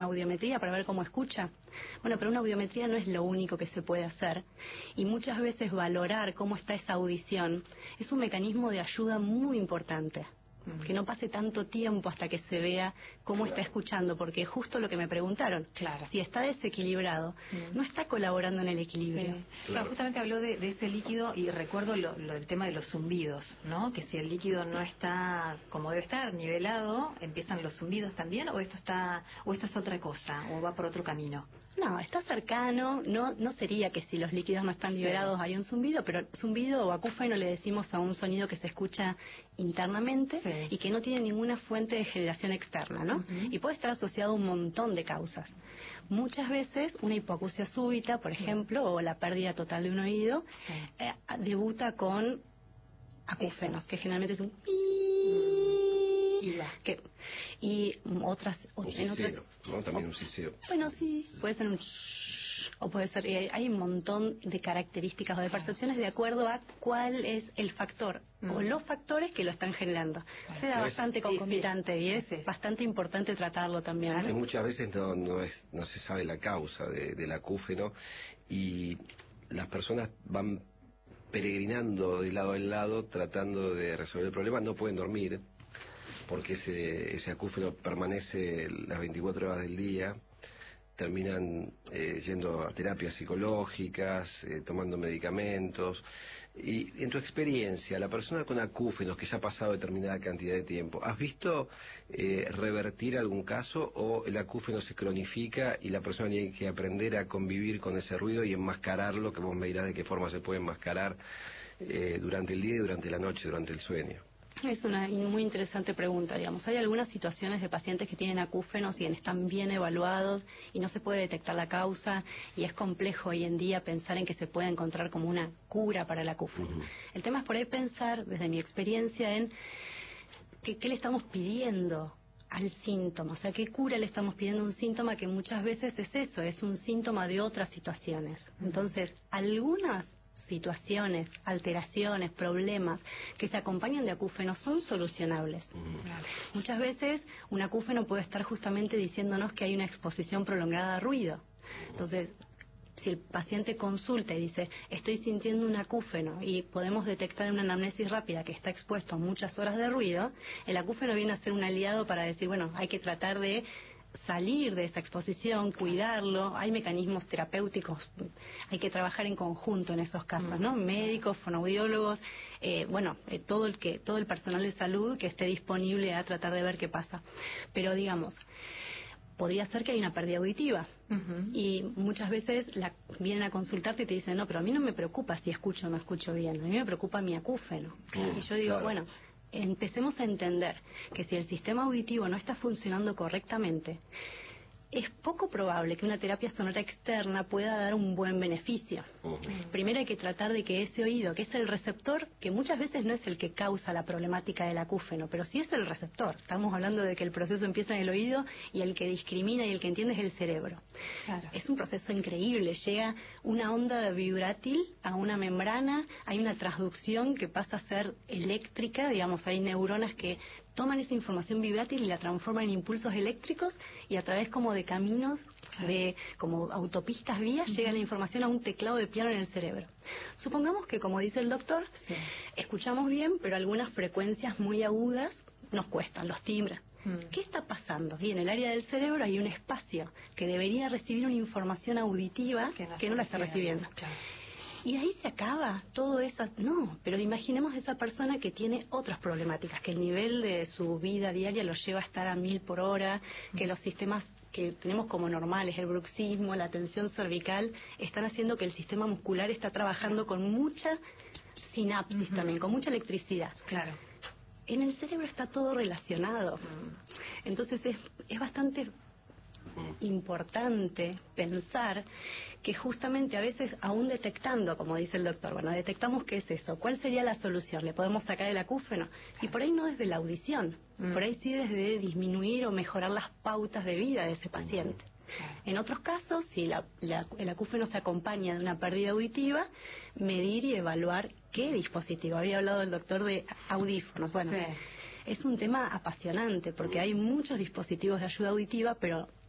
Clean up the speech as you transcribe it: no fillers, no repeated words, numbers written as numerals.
audiometría para ver cómo escucha. Bueno, pero una audiometría no es lo único que se puede hacer. Y muchas veces valorar cómo está esa audición es un mecanismo de ayuda muy importante. Que no pase tanto tiempo hasta que se vea cómo está escuchando, porque justo lo que me preguntaron, si está desequilibrado, no está colaborando en el equilibrio. Claro, justamente habló de ese líquido y recuerdo el tema de los zumbidos, ¿no? Que si el líquido no está como debe estar, nivelado, ¿empiezan los zumbidos también o esto es otra cosa o va por otro camino? No, está cercano, no sería que si los líquidos no están liberados hay un zumbido, pero zumbido o acúfeno le decimos a un sonido que se escucha internamente y que no tiene ninguna fuente de generación externa, ¿no? Y puede estar asociado a un montón de causas. Muchas veces una hipoacusia súbita, por ejemplo, o la pérdida total de un oído, debuta con acúfenos, que generalmente es un y otras siseo, ¿no? También un siseo. Bueno, sí, puede ser un o puede ser, hay un montón de características o de percepciones de acuerdo a cuál es el factor o los factores que lo están generando. Se da bastante concomitante y es bastante importante tratarlo también. Claro. Muchas veces no se sabe la causa del acúfeno y las personas van peregrinando de lado en lado tratando de resolver el problema, no pueden dormir porque ese acúfeno permanece las 24 horas del día, terminan yendo a terapias psicológicas, tomando medicamentos. Y en tu experiencia, la persona con acúfenos que ya ha pasado determinada cantidad de tiempo, ¿has visto revertir algún caso o el acúfeno se cronifica y la persona tiene que aprender a convivir con ese ruido y enmascararlo, que vos me dirás de qué forma se puede enmascarar durante el día y durante la noche, durante el sueño? Es una muy interesante pregunta, digamos. Hay algunas situaciones de pacientes que tienen acúfenos y están bien evaluados y no se puede detectar la causa y es complejo hoy en día pensar en que se puede encontrar como una cura para el acúfeno. El tema es por ahí pensar, desde mi experiencia, en qué le estamos pidiendo al síntoma, o sea, qué cura le estamos pidiendo a un síntoma que muchas veces es eso, es un síntoma de otras situaciones. Entonces, algunas situaciones, alteraciones, problemas que se acompañan de acúfenos son solucionables. Muchas veces un acúfeno puede estar justamente diciéndonos que hay una exposición prolongada a ruido. Entonces, si el paciente consulta y dice, estoy sintiendo un acúfeno y podemos detectar en una anamnesis rápida que está expuesto a muchas horas de ruido, el acúfeno viene a ser un aliado para decir, bueno, hay que tratar de salir de esa exposición, cuidarlo, hay mecanismos terapéuticos, hay que trabajar en conjunto en esos casos, ¿no? Médicos, fonoaudiólogos, todo el personal de salud que esté disponible a tratar de ver qué pasa. Pero digamos, podría ser que hay una pérdida auditiva y muchas veces vienen a consultarte y te dicen, no, pero a mí no me preocupa si escucho o no escucho bien, a mí me preocupa mi acúfeno. Y yo digo, bueno, empecemos a entender que si el sistema auditivo no está funcionando correctamente, es poco probable que una terapia sonora externa pueda dar un buen beneficio. Primero hay que tratar de que ese oído, que es el receptor, que muchas veces no es el que causa la problemática del acúfeno, pero sí es el receptor. Estamos hablando de que el proceso empieza en el oído y el que discrimina y el que entiende es el cerebro. Es un proceso increíble. Llega una onda vibrátil a una membrana, hay una transducción que pasa a ser eléctrica, digamos, hay neuronas que toman esa información vibrátil y la transforman en impulsos eléctricos y a través como de caminos, de como autopistas, vías, llega la información a un teclado de piano en el cerebro. Supongamos que, como dice el doctor, escuchamos bien, pero algunas frecuencias muy agudas nos cuestan, los timbres. ¿Qué está pasando? Y en el área del cerebro hay un espacio que debería recibir una información auditiva que no la está recibiendo. Y ahí se acaba todo eso. No, pero imaginemos esa persona que tiene otras problemáticas, que el nivel de su vida diaria lo lleva a estar a 1000 por hora, que los sistemas que tenemos como normales, el bruxismo, la tensión cervical, están haciendo que el sistema muscular está trabajando con mucha sinapsis también, con mucha electricidad. En el cerebro está todo relacionado. Entonces es bastante importante pensar que justamente a veces, aún detectando, como dice el doctor, bueno, detectamos qué es eso, ¿cuál sería la solución? ¿Le podemos sacar el acúfeno? Y por ahí no desde la audición, por ahí sí desde disminuir o mejorar las pautas de vida de ese paciente. En otros casos, si el acúfeno se acompaña de una pérdida auditiva, medir y evaluar qué dispositivo. Había hablado el doctor de audífonos. Bueno, es un tema apasionante porque hay muchos dispositivos de ayuda auditiva, pero